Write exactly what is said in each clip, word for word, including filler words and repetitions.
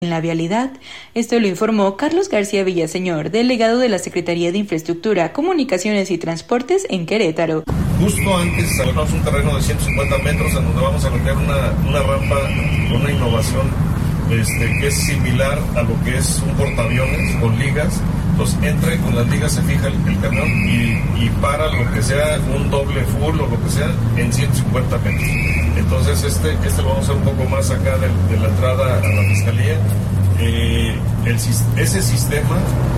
en la vialidad. Esto lo informó Carlos García Villaseñor, delegado de la Secretaría de Infraestructura, Comunicaciones y Transportes en Querétaro. Justo antes agarramos un terreno de ciento cincuenta metros en donde vamos a meter una, una rampa, una innovación este, que es similar a lo que es un portaaviones con ligas. Entonces entra y con las ligas se fija el, el camión y, y para lo que sea un doble full o lo que sea en ciento cincuenta metros. Entonces este, este lo vamos a hacer un poco más acá de, de la entrada a la fiscalía. Eh, el, ese sistema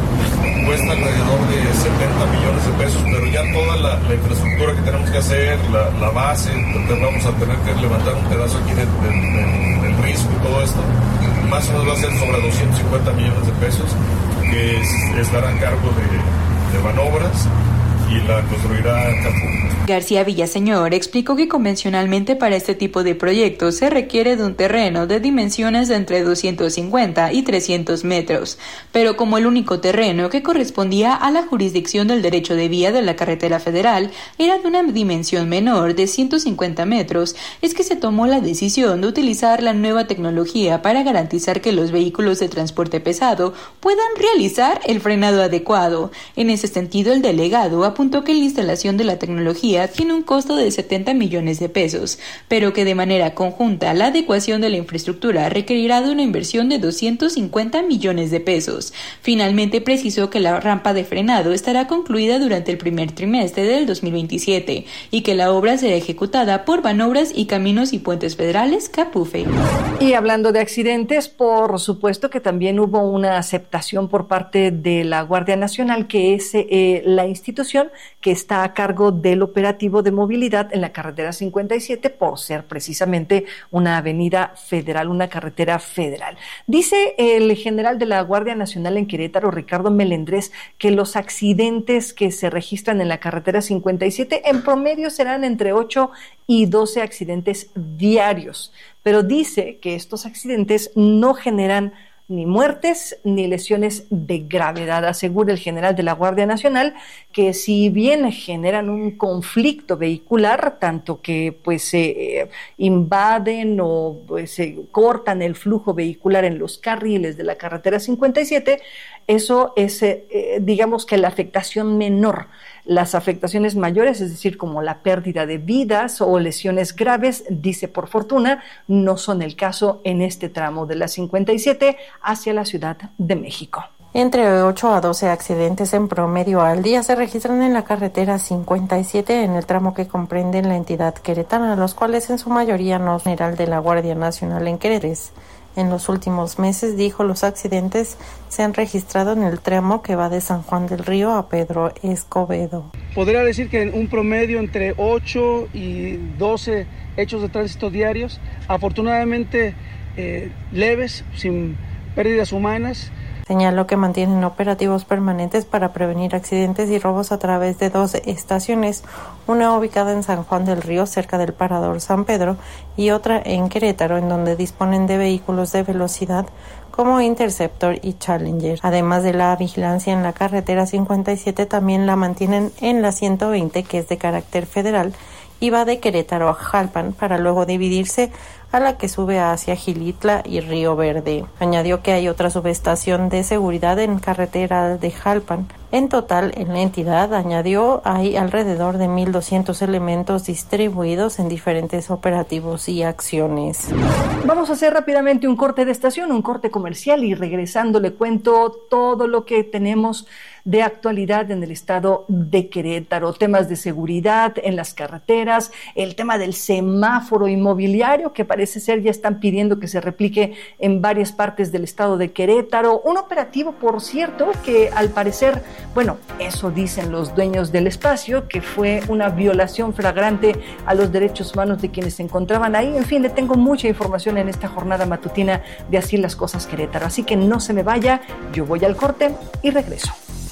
cuesta alrededor de setenta millones de pesos, pero ya toda la, la infraestructura que tenemos que hacer, la, la base, donde vamos a tener que levantar un pedazo aquí de, de, de, del risco y todo esto, más o menos va a ser sobre doscientos cincuenta millones de pesos, que es, estará a cargo de, de Banobras y la construirá Capú. García Villaseñor explicó que convencionalmente para este tipo de proyectos se requiere de un terreno de dimensiones de entre doscientos cincuenta y trescientos metros, pero como el único terreno que correspondía a la jurisdicción del derecho de vía de la carretera federal era de una dimensión menor de ciento cincuenta metros, es que se tomó la decisión de utilizar la nueva tecnología para garantizar que los vehículos de transporte pesado puedan realizar el frenado adecuado. En ese sentido, el delegado apuntó que la instalación de la tecnología tiene un costo de setenta millones de pesos, pero que de manera conjunta la adecuación de la infraestructura requerirá de una inversión de doscientos cincuenta millones de pesos. Finalmente precisó que la rampa de frenado estará concluida durante el primer trimestre del dos mil veintisiete y que la obra será ejecutada por Banobras y Caminos y Puentes Federales, Capufe. Y hablando de accidentes, por supuesto que también hubo una aceptación por parte de la Guardia Nacional, que es eh, la institución que está a cargo del operativo de movilidad en la carretera cincuenta y siete, por ser precisamente una avenida federal, una carretera federal. Dice el general de la Guardia Nacional en Querétaro, Ricardo Melendrés, que los accidentes que se registran en la carretera cincuenta y siete en promedio serán entre ocho y doce accidentes diarios, pero dice que estos accidentes no generan ni muertes ni lesiones de gravedad. Asegura el general de la Guardia Nacional que si bien generan un conflicto vehicular, tanto que pues se eh, invaden o pues, se cortan el flujo vehicular en los carriles de la carretera cincuenta y siete, eso es eh, digamos que la afectación menor. Las afectaciones mayores, es decir, como la pérdida de vidas o lesiones graves, dice por fortuna, no son el caso en este tramo de la cincuenta y siete hacia la Ciudad de México. Entre ocho a doce accidentes en promedio al día se registran en la carretera cincuenta y siete en el tramo que comprende la entidad queretana, los cuales en su mayoría no son general de la Guardia Nacional en Querétaro. En los últimos meses, dijo, los accidentes se han registrado en el tramo que va de San Juan del Río a Pedro Escobedo. Podría decir que en un promedio entre ocho y doce hechos de tránsito diarios, afortunadamente eh, leves, sin pérdidas humanas. Señaló que mantienen operativos permanentes para prevenir accidentes y robos a través de dos estaciones, una ubicada en San Juan del Río, cerca del Parador San Pedro, y otra en Querétaro, en donde disponen de vehículos de velocidad como Interceptor y Challenger. Además de la vigilancia en la carretera cincuenta y siete, también la mantienen en la ciento veinte, que es de carácter federal, y va de Querétaro a Jalpan para luego dividirse a la que sube hacia Gilitla y Río Verde. Añadió que hay otra subestación de seguridad en carretera de Jalpan. En total, en la entidad, añadió, hay alrededor de mil doscientos elementos distribuidos en diferentes operativos y acciones. Vamos a hacer rápidamente un corte de estación, un corte comercial, y regresando le cuento todo lo que tenemos de actualidad en el estado de Querétaro, temas de seguridad en las carreteras, el tema del semáforo inmobiliario, que parece ser ya están pidiendo que se replique en varias partes del estado de Querétaro, un operativo, por cierto, que al parecer, bueno, eso dicen los dueños del espacio, que fue una violación flagrante a los derechos humanos de quienes se encontraban ahí. En fin, le tengo mucha información en esta jornada matutina de Así las Cosas Querétaro, así que no se me vaya, yo voy al corte y regreso.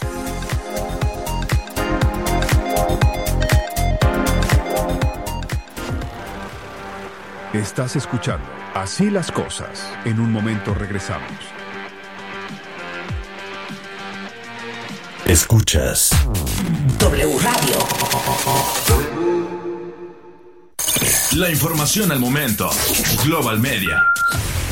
Estás escuchando Así las Cosas. En un momento regresamos. Escuchas W Radio. La información al momento. Global Media.